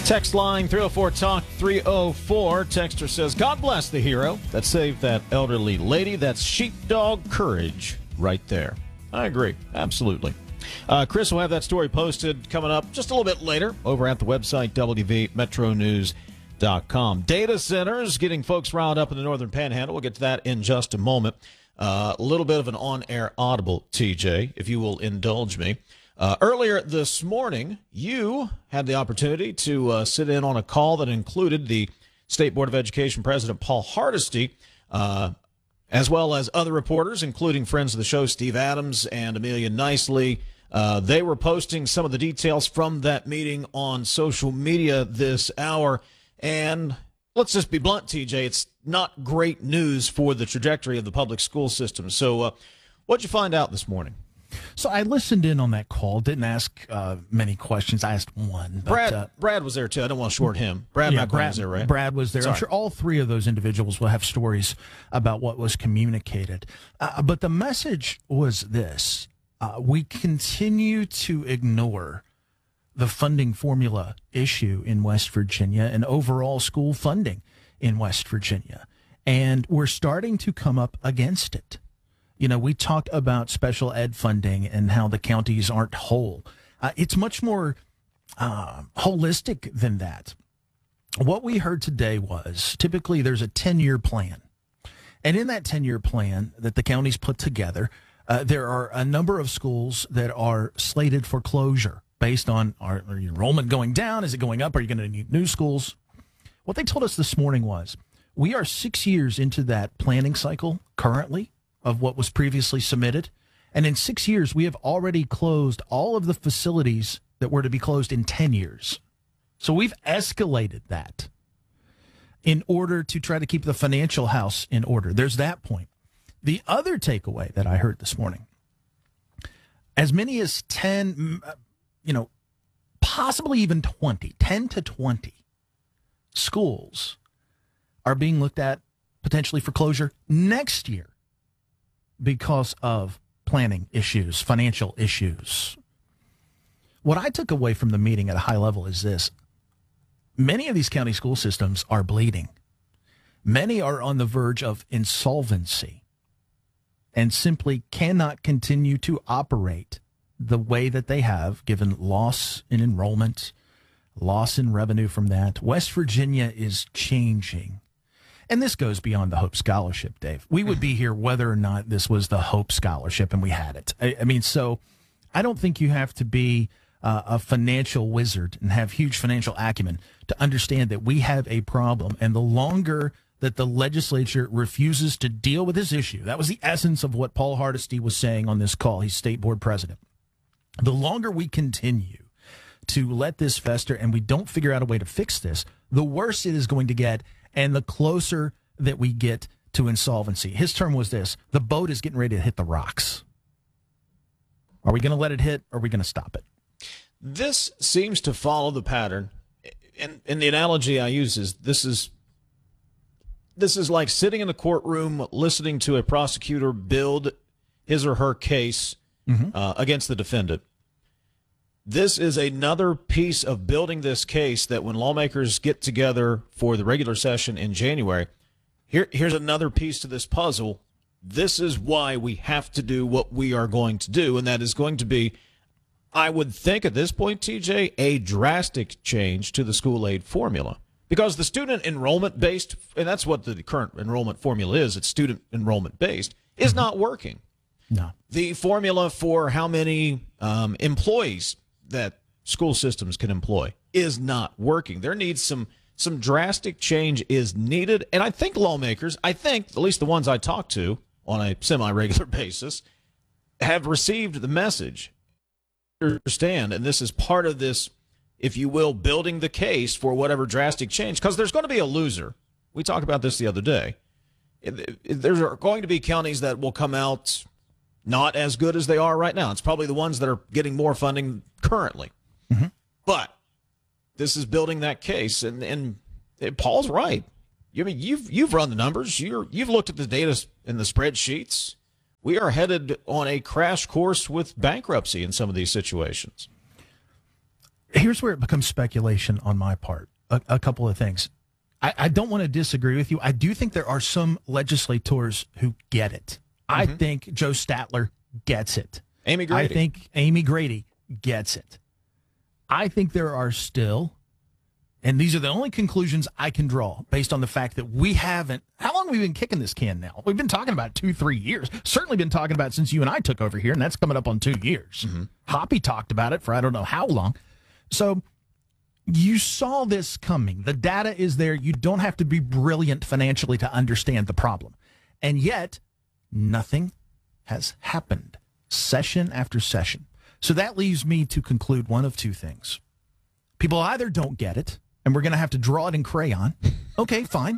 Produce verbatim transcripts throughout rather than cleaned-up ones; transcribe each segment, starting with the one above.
Text line three oh four talk three oh four. Texter says, God bless the hero that saved that elderly lady. That's sheepdog courage right there. I agree. Absolutely. Uh, Chris will have that story posted coming up just a little bit later over at the website w v metro news dot com. Data centers getting folks riled up in the northern panhandle. We'll get to that in just a moment. Uh, a little bit of an on-air audible, T J, if you will indulge me. Uh, earlier this morning, you had the opportunity to uh, sit in on a call that included the State Board of Education President Paul Hardesty, uh, as well as other reporters, including friends of the show, Steve Adams and Amelia Nicely. Uh, they were posting some of the details from that meeting on social media this hour. And let's just be blunt, T J, it's not great news for the trajectory of the public school system. So uh, what'd you find out this morning? So I listened in on that call, didn't ask uh, many questions. I asked one. But, Brad uh, Brad was there, too. I don't want to short him. Brad yeah, McElwain Brad, was there, right? Brad was there. Sorry. I'm sure all three of those individuals will have stories about what was communicated. Uh, but the message was this. Uh, we continue to ignore the funding formula issue in West Virginia and overall school funding in West Virginia. And we're starting to come up against it. You know, we talk about special ed funding and how the counties aren't whole. Uh, it's much more uh, holistic than that. What we heard today was typically there's a ten-year plan. And in that ten-year plan that the counties put together, uh, there are a number of schools that are slated for closure based on our, our enrollment going down. Is it going up? Are you going to need new schools? What they told us this morning was we are six years into that planning cycle currently of what was previously submitted. And in six years, we have already closed all of the facilities that were to be closed in ten years. So we've escalated that in order to try to keep the financial house in order. There's that point. The other takeaway that I heard this morning, as many as ten, you know, possibly even twenty, ten to twenty schools are being looked at potentially for closure next year because of planning issues, financial issues. What I took away from the meeting at a high level is this. Many of these county school systems are bleeding. Many are on the verge of insolvency and simply cannot continue to operate the way that they have, given loss in enrollment, loss in revenue from that. West Virginia is changing. And this goes beyond the Hope Scholarship, Dave. We would be here whether or not this was the Hope Scholarship, and we had it. I, I mean, so I don't think you have to be uh, a financial wizard and have huge financial acumen to understand that we have a problem. And the longer that the legislature refuses to deal with this issue, that was the essence of what Paul Hardesty was saying on this call. He's state board president. The longer we continue to let this fester and we don't figure out a way to fix this, the worse it is going to get. And the closer that we get to insolvency. His term was this: the boat is getting ready to hit the rocks. Are we going to let it hit, or are we going to stop it? This seems to follow the pattern. And, and the analogy I use is this is this is like sitting in the courtroom listening to a prosecutor build his or her case mm-hmm. uh, against the defendant. This is another piece of building this case that when lawmakers get together for the regular session in January, here, here's another piece to this puzzle. This is why we have to do what we are going to do, and that is going to be, I would think at this point, T J, a drastic change to the school aid formula. Because the student enrollment-based, and that's what the current enrollment formula is, it's student enrollment-based, is mm-hmm. not working. No. The formula for how many um, employees that school systems can employ is not working. There needs some some drastic change is needed. And I think lawmakers, I think, at least the ones I talk to on a semi-regular basis, have received the message. Understand, and this is part of this, if you will, building the case for whatever drastic change, because there's going to be a loser. We talked about this the other day. There are going to be counties that will come out not as good as they are right now. It's probably the ones that are getting more funding currently. Mm-hmm. But this is building that case, and, and Paul's right. I mean, you've you've run the numbers. You're you've looked at the data in the spreadsheets. We are headed on a crash course with bankruptcy in some of these situations. Here's where it becomes speculation on my part. A, a couple of things. I, I don't want to disagree with you. I do think there are some legislators who get it. Mm-hmm. I think Joe Statler gets it. Amy Grady. I think Amy Grady gets it. I think there are still, and these are the only conclusions I can draw based on the fact that we haven't, how long have we been kicking this can now? We've been talking about it two, three years. Certainly been talking about it since you and I took over here, and that's coming up on two years. Mm-hmm. Hoppy talked about it for I don't know how long. So you saw this coming. The data is there. You don't have to be brilliant financially to understand the problem. And yet, nothing has happened, session after session. So that leaves me to conclude one of two things. People either don't get it, and we're going to have to draw it in crayon. Okay, fine.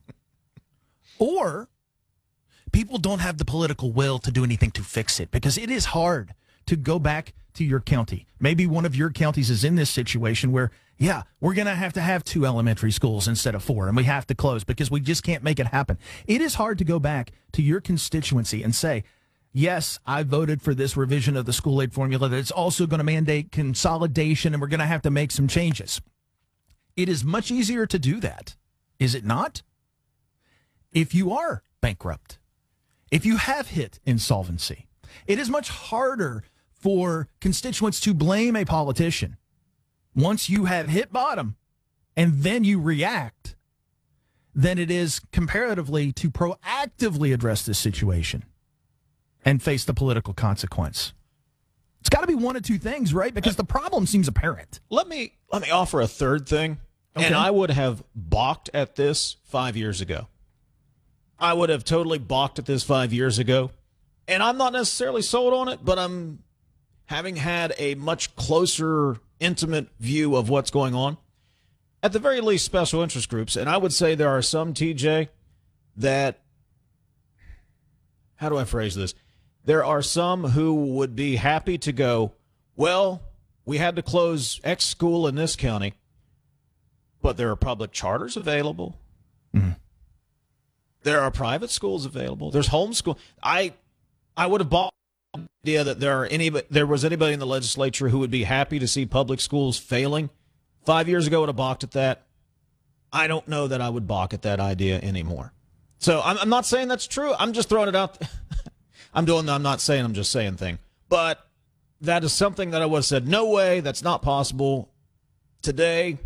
Or people don't have the political will to do anything to fix it, because it is hard to go back to your county. Maybe one of your counties is in this situation where, yeah, we're going to have to have two elementary schools instead of four, and we have to close because we just can't make it happen. It is hard to go back to your constituency and say, yes, I voted for this revision of the school aid formula that's also going to mandate consolidation, and we're going to have to make some changes. It is much easier to do that, is it not? If you are bankrupt, if you have hit insolvency, it is much harder for constituents to blame a politician once you have hit bottom and then you react than it is comparatively to proactively address this situation and face the political consequence. It's got to be one of two things, right? Because the problem seems apparent. Let me let me offer a third thing. Okay. And I would have balked at this five years ago. I would have totally balked at this five years ago. And I'm not necessarily sold on it, but I'm having had a much closer, intimate view of what's going on. At the very least, special interest groups. And I would say there are some, T J, that, how do I phrase this? There are some who would be happy to go, well, we had to close X school in this county, but there are public charters available. Mm-hmm. There are private schools available. There's homeschool. I I would have bought the idea that there are any there was anybody in the legislature who would be happy to see public schools failing. Five years ago, I would have balked at that. I don't know that I would balk at that idea anymore. So I'm, I'm not saying that's true. I'm just throwing it out. I'm doing. I'm not saying. I'm just saying thing. But that is something that I would have said, no way, that's not possible. Today,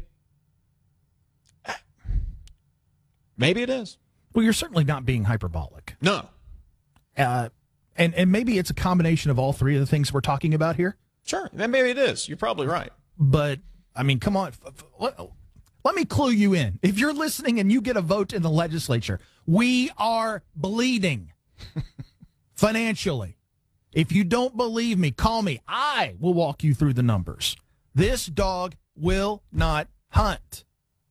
maybe it is. Well, you're certainly not being hyperbolic. No. Uh, and, and maybe it's a combination of all three of the things we're talking about here. Sure. Maybe it is. You're probably right. But, I mean, come on. Let, let me clue you in. If you're listening and you get a vote in the legislature, we are bleeding financially. If you don't believe me, call me. I will walk you through the numbers. This dog will not hunt.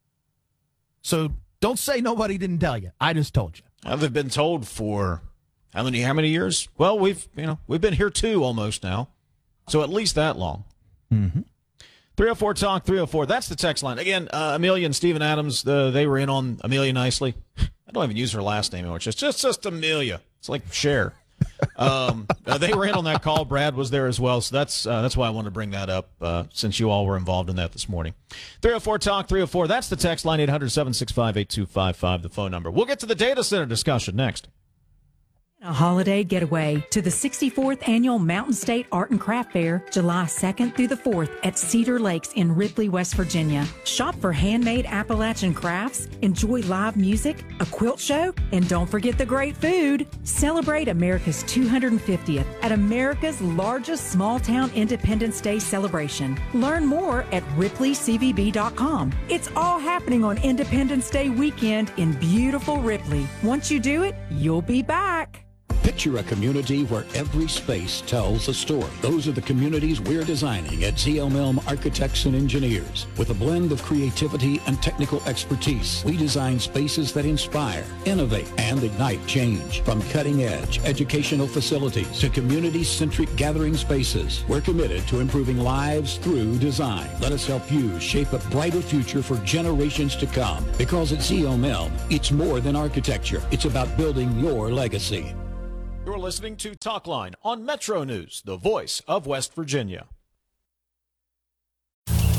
So don't say nobody didn't tell you. I just told you. I've been told for how many how many years? Well, we've you know we've been here two almost now, so at least that long. Mm-hmm. three oh four talk three oh four. That's the text line again. Uh, Amelia and Stephen Adams. Uh, they were in on Amelia nicely. I don't even use her last name anymore. It's just just, just Amelia. It's like Cher. um, uh, they were in on that call. Brad was there as well, so that's uh, that's why I wanted to bring that up uh, since you all were involved in that this morning. three oh four talk three oh four. That's the text line. Eight hundred seven six five eight two five five. The phone number. We'll get to the data center discussion next. A holiday getaway to the sixty-fourth Annual Mountain State Art and Craft Fair, July second through the fourth at Cedar Lakes in Ripley, West Virginia. Shop for handmade Appalachian crafts, enjoy live music, a quilt show, and don't forget the great food. Celebrate America's two hundred fiftieth at America's largest small-town Independence Day celebration. Learn more at ripley c v b dot com. It's all happening on Independence Day weekend in beautiful Ripley. Once you do it, you'll be back. Picture a community where every space tells a story. Those are the communities we're designing at Z L Milne Architects and Engineers. With a blend of creativity and technical expertise, we design spaces that inspire, innovate, and ignite change. From cutting-edge educational facilities to community-centric gathering spaces, we're committed to improving lives through design. Let us help you shape a brighter future for generations to come. Because at Z L Milne, it's more than architecture. It's about building your legacy. You're listening to Talkline on Metro News, the voice of West Virginia.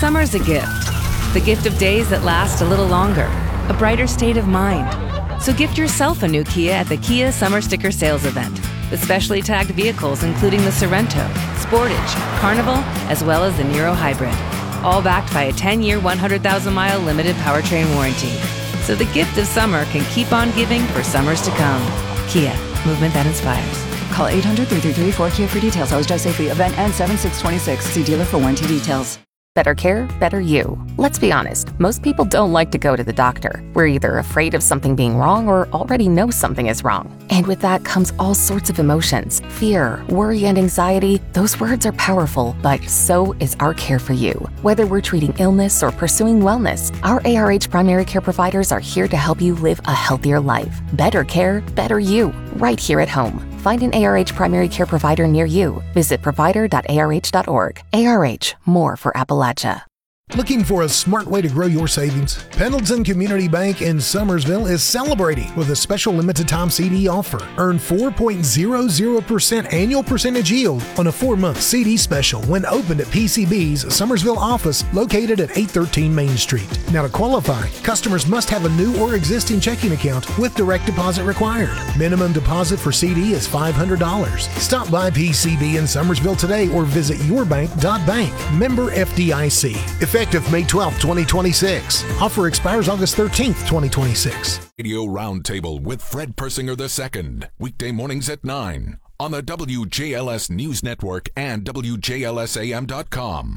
Summer's a gift. The gift of days that last a little longer, a brighter state of mind. So gift yourself a new Kia at the Kia Summer Sticker Sales Event, with specially tagged vehicles including the Sorrento, Sportage, Carnival, as well as the Niro Hybrid. All backed by a ten-year, one hundred thousand mile limited powertrain warranty. So the gift of summer can keep on giving for summers to come. Kia, movement that inspires. Call eight hundred, three three three, four K I A for details. Always drive safely. Event ends seven six twenty-six. See dealer for warranty details. Better care, better you. Let's be honest, most people don't like to go to the doctor. We're either afraid of something being wrong or already know something is wrong. And with that comes all sorts of emotions. Fear, worry, and anxiety. Those words are powerful, but so is our care for you. Whether we're treating illness or pursuing wellness, our A R H primary care providers are here to help you live a healthier life. Better care, better you, right here at home. Find an A R H primary care provider near you. Visit provider dot A R H dot org. A R H, more for Appalachia. Looking for a smart way to grow your savings? Pendleton Community Bank in Summersville is celebrating with a special limited time C D offer. Earn four point zero zero percent annual percentage yield on a four-month C D special when opened at P C B's Summersville office located at eight thirteen Main Street. Now to qualify, customers must have a new or existing checking account with direct deposit required. Minimum deposit for C D is five hundred dollars. Stop by P C B in Summersville today or visit your bank dot bank. Member F D I C. Effective May twelfth, twenty twenty-six. Offer expires August thirteenth, twenty twenty-six. Radio Roundtable with Fred Persinger the second. Weekday mornings at nine on the W J L S News Network and W J L S A M dot com.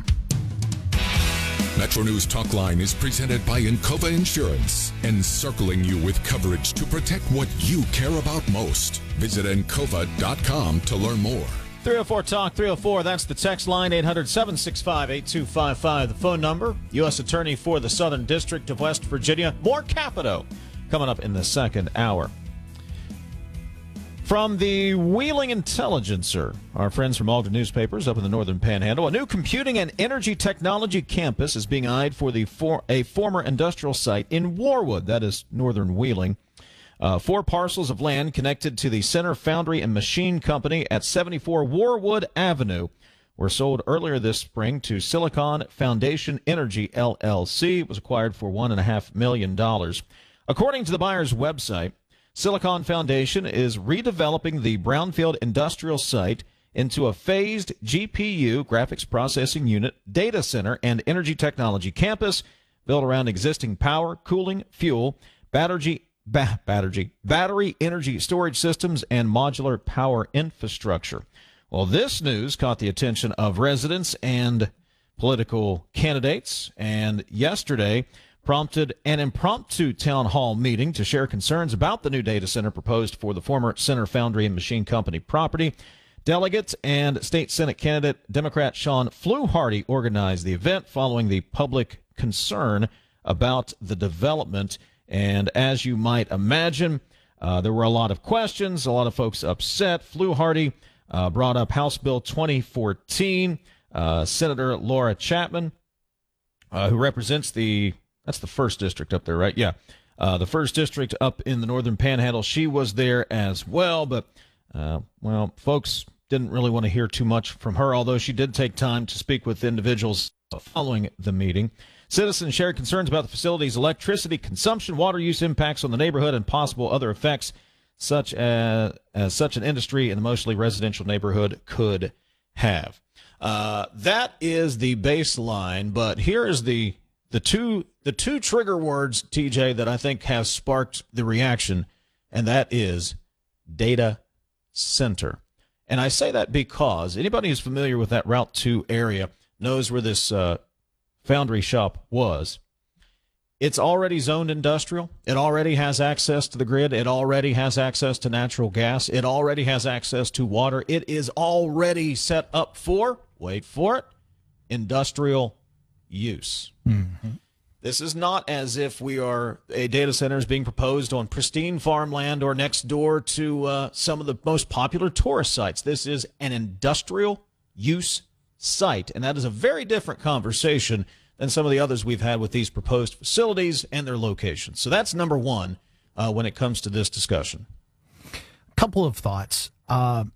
Metro News Talk Line is presented by Encova Insurance, encircling you with coverage to protect what you care about most. Visit encova dot com to learn more. three oh four talk three oh four, that's the text line, eight hundred, seven six five, eight two five five. The phone number, U S Attorney for the Southern District of West Virginia. More Capito coming up in the second hour. From the Wheeling Intelligencer, our friends from Alden Newspapers up in the Northern Panhandle, a new computing and energy technology campus is being eyed for the for a former industrial site in Warwood, that is northern Wheeling. Uh, four parcels of land connected to the Center Foundry and Machine Company at seventy-four Warwood Avenue were sold earlier this spring to Silicon Foundation Energy, L L C. It was acquired for one point five million dollars. According to the buyer's website, Silicon Foundation is redeveloping the brownfield industrial site into a phased G P U, graphics processing unit, data center, and energy technology campus built around existing power, cooling, fuel, battery, Ba- battery, battery energy storage systems, and modular power infrastructure. Well, this news caught the attention of residents and political candidates, and yesterday prompted an impromptu town hall meeting to share concerns about the new data center proposed for the former Center Foundry and Machine Company property. Delegate and state Senate candidate Democrat Sean Fluharty organized the event following the public concern about the development. And as you might imagine, uh, there were a lot of questions, a lot of folks upset. Fluharty uh, brought up House Bill twenty fourteen. Uh, Senator Laura Chapman, uh, who represents the, that's the first district up there, right? Yeah, uh, the first district up in the Northern Panhandle. She was there as well, but, uh, well, folks didn't really want to hear too much from her, although she did take time to speak with individuals following the meeting. Citizens shared concerns about the facility's electricity consumption, water use impacts on the neighborhood, and possible other effects such as, as such an industry in the mostly residential neighborhood could have. Uh, that is the baseline, but here is the the two the two trigger words, T J, that I think have sparked the reaction, and that is data center. And I say that because anybody who's familiar with that Route two area knows where this uh, foundry shop was. It's already zoned industrial. It already has access to the grid. It already has access to natural gas. It already has access to water. It is already set up for, wait for it, industrial use. Mm-hmm. This is not as if we are a data center is being proposed on pristine farmland or next door to uh, some of the most popular tourist sites. This is an industrial use site, and that is a very different conversation than some of the others we've had with these proposed facilities and their locations. So that's number one uh, when it comes to this discussion. Couple of thoughts. Uh,